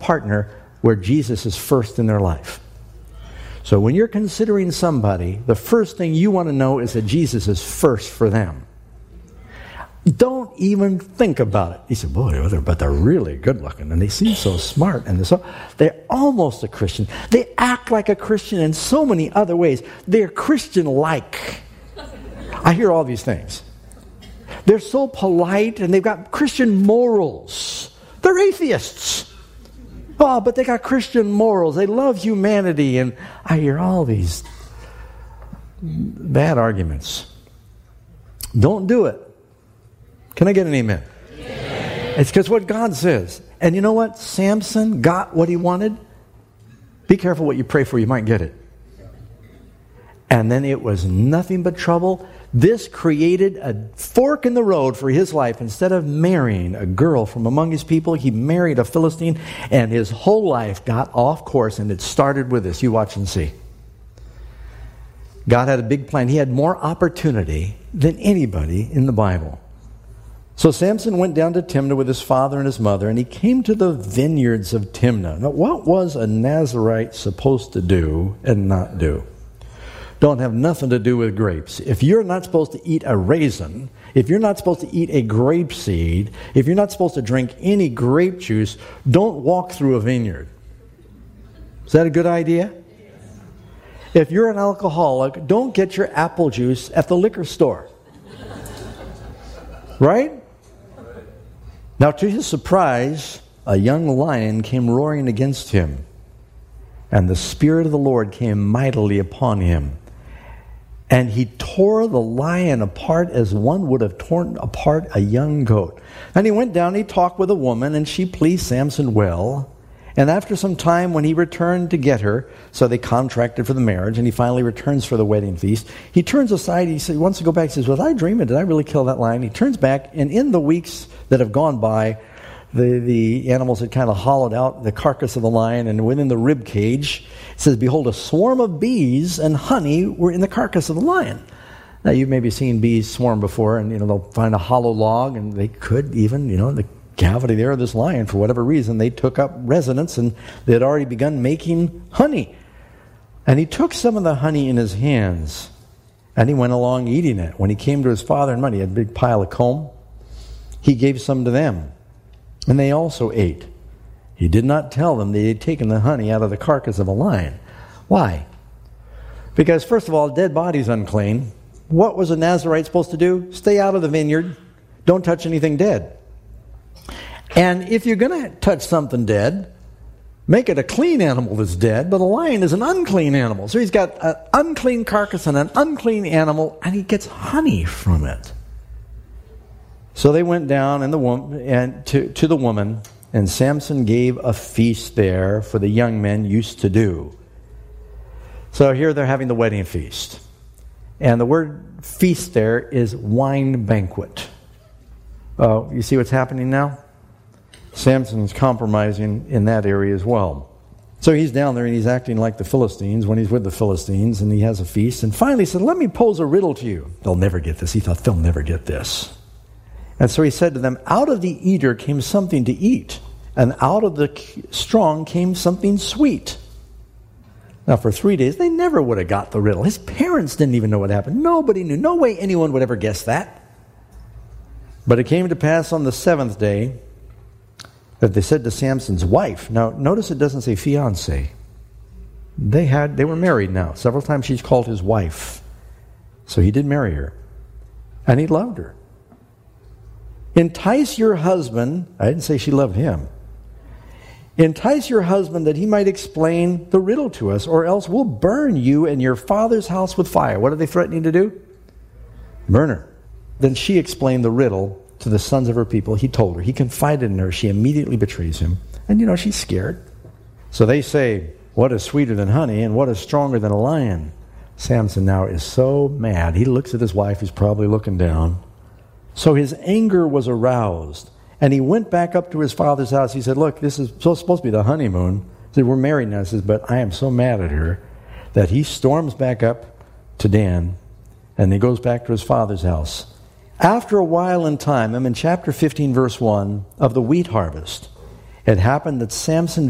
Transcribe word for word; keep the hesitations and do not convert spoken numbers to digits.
partner where Jesus is first in their life. So when you're considering somebody, the first thing you want to know is that Jesus is first for them. Don't even think about it. He said, boy, but they're really good looking, and they seem so smart, and they're, so, they're almost a Christian. They act like a Christian in so many other ways. They're Christian-like. I hear all these things. They're so polite, and they've got Christian morals. They're atheists. Oh, but they got Christian morals. They love humanity, and I hear all these bad arguments. Don't do it. Can I get an amen? Amen. It's because what God says. And you know what? Samson got what he wanted. Be careful what you pray for. You might get it. And then it was nothing but trouble. This created a fork in the road for his life. Instead of marrying a girl from among his people, he married a Philistine. And his whole life got off course. And it started with this. You watch and see. God had a big plan. He had more opportunity than anybody in the Bible. So Samson went down to Timnah with his father and his mother, and he came to the vineyards of Timnah. Now, what was a Nazirite supposed to do and not do? Don't have nothing to do with grapes. If you're not supposed to eat a raisin, if you're not supposed to eat a grape seed, if you're not supposed to drink any grape juice, don't walk through a vineyard. Is that a good idea? If you're an alcoholic, don't get your apple juice at the liquor store. Right? Now, to his surprise, a young lion came roaring against him, and the Spirit of the Lord came mightily upon him. And he tore the lion apart as one would have torn apart a young goat. And he went down, he talked with a woman, and she pleased Samson well. And after some time, when he returned to get her, so they contracted for the marriage, and he finally returns for the wedding feast, he turns aside, he, said, he wants to go back, he says, was I dreaming? Did I really kill that lion? He turns back, and in the weeks that have gone by, the, the animals had kind of hollowed out the carcass of the lion, and within the rib cage, it says, behold, a swarm of bees and honey were in the carcass of the lion. Now, you've maybe seen bees swarm before, and you know they'll find a hollow log, and they could even, you know, the cavity there of this lion, for whatever reason, they took up residence, and they had already begun making honey. And he took some of the honey in his hands, and he went along eating it. When he came to his father and mother, he had a big pile of comb. He gave some to them, and they also ate. He did not tell them that he had taken the honey out of the carcass of a lion. Why? Because, first of all, a dead body's unclean. What was a Nazirite supposed to do? Stay out of the vineyard. Don't touch anything dead. And if you're going to touch something dead, make it a clean animal that's dead, but a lion is an unclean animal. So he's got an unclean carcass and an unclean animal, and he gets honey from it. So they went down and the woman, and to, to the woman, and Samson gave a feast there for the young men used to do. So here they're having the wedding feast. And the word feast there is wine banquet. Uh, you see what's happening now? Samson's compromising in that area as well. So he's down there and he's acting like the Philistines when he's with the Philistines, and he has a feast. And finally he said, let me pose a riddle to you. They'll never get this. He thought, they'll never get this. And so he said to them, out of the eater came something to eat, and out of the strong came something sweet. Now for three days, they never would have got the riddle. His parents didn't even know what happened. Nobody knew. No way anyone would ever guess that. But it came to pass on the seventh day that they said to Samson's wife. Now, notice it doesn't say fiancé. They had, they were married now. Several times she's called his wife. So he did marry her. And he loved her. Entice your husband. I didn't say she loved him. Entice your husband that he might explain the riddle to us, or else we'll burn you and your father's house with fire. What are they threatening to do? Burn her. Then she explained the riddle to the sons of her people. He told her. He confided in her. She immediately betrays him. And you know, she's scared. So they say, what is sweeter than honey and what is stronger than a lion? Samson now is so mad. He looks at his wife, who's probably looking down. So his anger was aroused. And he went back up to his father's house. He said, look, this is supposed to be the honeymoon. He said, we're married now. He says, but I am so mad at her that he storms back up to Dan, and he goes back to his father's house. After a while in time, I'm in chapter fifteen, verse one, of the wheat harvest, it happened that Samson